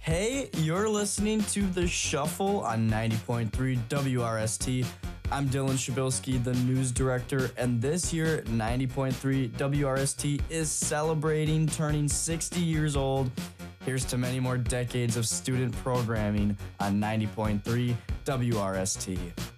Hey, you're listening to The Shuffle on 90.3 WRST. I'm Dylan Shabilsky, the news director, and this year, 90.3 WRST is celebrating turning 60 years old. Here's to many more decades of student programming on 90.3 WRST.